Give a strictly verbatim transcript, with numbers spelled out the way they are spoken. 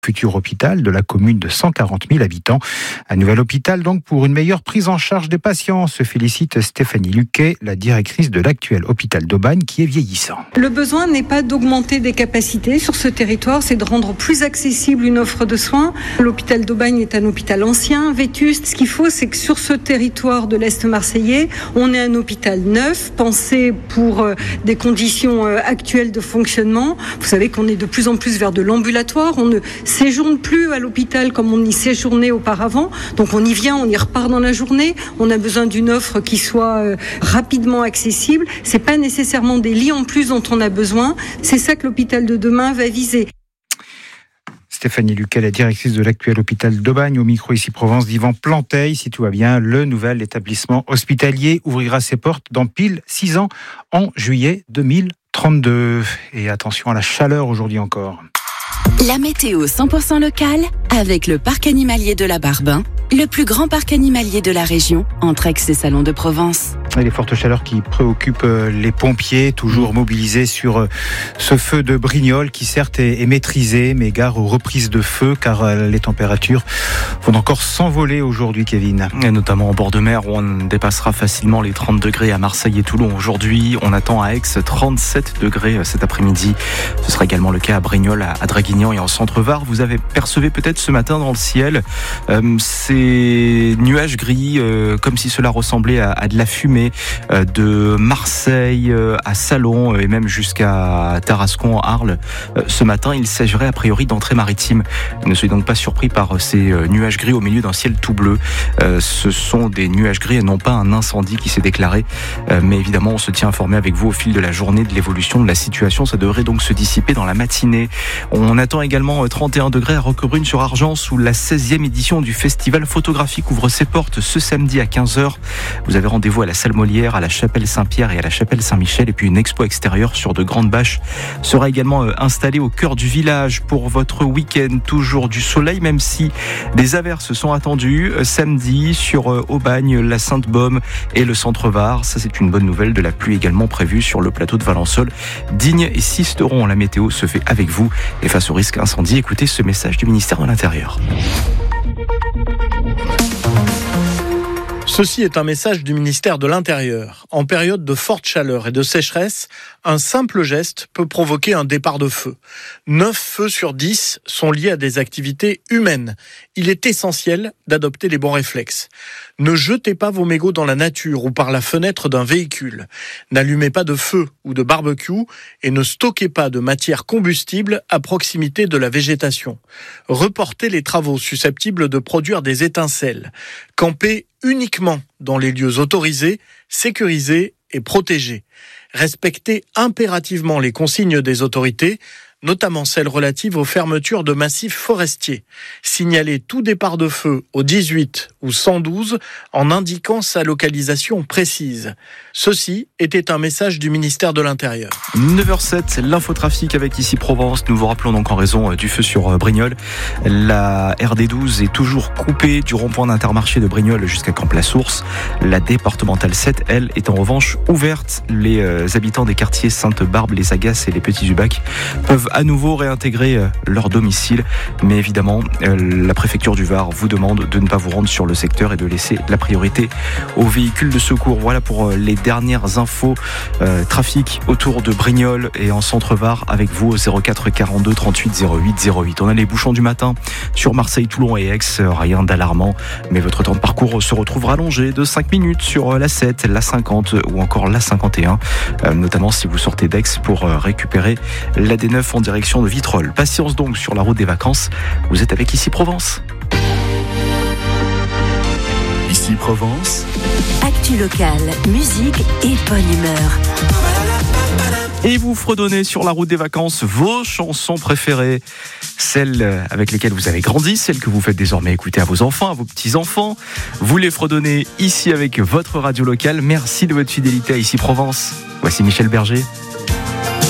futur hôpital de la commune de cent quarante mille habitants. Un nouvel hôpital donc pour une meilleure prise en charge des patients, se félicite Stéphanie Luquet, la directrice de l'actuel hôpital d'Aubagne qui est vieillissant. Le besoin n'est pas d'augmenter des capacités sur ce territoire, c'est de rendre plus accessible une offre de soins. L'hôpital d'Aubagne est un hôpital ancien, vétuste. Ce qu'il faut, c'est que sur ce territoire de l'Est marseillais, on ait un hôpital neuf, pensé pour euh, des conditions euh, actuelles de fonctionnement. Vous savez qu'on est de plus en plus vers de l'ambulatoire, on ne séjourne plus à l'hôpital comme on y séjournait auparavant. Donc on y vient, on y repart dans la journée. On a besoin d'une offre qui soit euh, rapidement accessible. C'est pas nécessairement des lits en plus dont on a besoin. C'est ça que l'hôpital de demain va viser. Stéphanie Luquet, la directrice de l'actuel hôpital d'Aubagne, au micro ici Provence d'Yvan Planteil. Si tout va bien, le nouvel établissement hospitalier ouvrira ses portes dans pile six ans, en juillet deux mille trente-deux. Et attention à la chaleur aujourd'hui encore. La météo cent pour cent locale avec le parc animalier de la Barbin, le plus grand parc animalier de la région, entre Aix et Salon de Provence. Et les fortes chaleurs qui préoccupent les pompiers, toujours mobilisés sur ce feu de Brignoles qui certes est maîtrisé, mais gare aux reprises de feu car les températures vont encore s'envoler aujourd'hui, Kevin. Et notamment en bord de mer où on dépassera facilement les trente degrés à Marseille et Toulon aujourd'hui. On attend à Aix trente-sept degrés cet après-midi. Ce sera également le cas à Brignoles, à Draguignan et en Centre-Var. Vous avez percevé peut-être ce matin dans le ciel euh, ces nuages gris, euh, comme si cela ressemblait à, à de la fumée. De Marseille à Salon et même jusqu'à Tarascon, Arles. Ce matin, il s'agirait a priori d'entrée maritime. Ne soyez donc pas surpris par ces nuages gris au milieu d'un ciel tout bleu. Ce sont des nuages gris et non pas un incendie qui s'est déclaré. Mais évidemment, on se tient informé avec vous au fil de la journée de l'évolution de la situation. Ça devrait donc se dissiper dans la matinée. On attend également trente et un degrés à Roquebrune sur Argence où la seizième édition du festival photographique ouvre ses portes ce samedi à quinze heures. Vous avez rendez-vous à la salle Molière, à la chapelle Saint-Pierre et à la chapelle Saint-Michel. Et puis une expo extérieure sur de grandes bâches sera également installée au cœur du village pour votre week-end. Toujours du soleil, même si des averses sont attendues samedi sur Aubagne, la Sainte-Baume et le Centre-Var. Ça, c'est une bonne nouvelle. De la pluie également prévue sur le plateau de Valençol, Digne et Sisteron. La météo se fait avec vous. Et face au risque incendie, écoutez ce message du ministère de l'Intérieur. Ceci est un message du ministère de l'Intérieur. En période de forte chaleur et de sécheresse, un simple geste peut provoquer un départ de feu. neuf feux sur dix sont liés à des activités humaines. Il est essentiel d'adopter les bons réflexes. Ne jetez pas vos mégots dans la nature ou par la fenêtre d'un véhicule. N'allumez pas de feu ou de barbecue et ne stockez pas de matière combustible à proximité de la végétation. Reportez les travaux susceptibles de produire des étincelles. Campez uniquement dans les lieux autorisés, sécurisés et protégés. Respectez impérativement les consignes des autorités, notamment celles relatives aux fermetures de massifs forestiers. Signalez tout départ de feu au dix-huit ou cent douze en indiquant sa localisation précise. Ceci était un message du ministère de l'Intérieur. neuf heures sept, l'infotrafic avec ici Provence. Nous vous rappelons donc en raison du feu sur Brignoles. La R D douze est toujours coupée du rond-point d'Intermarché de Brignoles jusqu'à Camp-la-Source. La départementale sept, elle, est en revanche ouverte. Les habitants des quartiers Sainte-Barbe, les Agaces et les Petits-Ubac peuvent à nouveau réintégrer leur domicile. Mais évidemment, la préfecture du Var vous demande de ne pas vous rendre sur le secteur et de laisser la priorité aux véhicules de secours. Voilà pour les dernières infos euh, trafic autour de Brignoles et en Centre-Var avec vous au zéro quatre quarante-deux trente-huit zéro huit zéro huit. On a les bouchons du matin sur Marseille, Toulon et Aix. Rien d'alarmant, mais votre temps de parcours se retrouve rallongé de cinq minutes sur la sept, la cinquante ou encore la cinquante et un, euh, notamment si vous sortez d'Aix pour euh, récupérer l'A D neuf en direction de Vitrolles. Patience donc sur la route des vacances. Vous êtes avec ici Provence. Ici Provence. Actu locale, musique et bonne humeur. Et vous fredonnez sur la route des vacances vos chansons préférées, celles avec lesquelles vous avez grandi, celles que vous faites désormais écouter à vos enfants, à vos petits-enfants. Vous les fredonnez ici avec votre radio locale. Merci de votre fidélité à Ici Provence. Voici Michel Berger.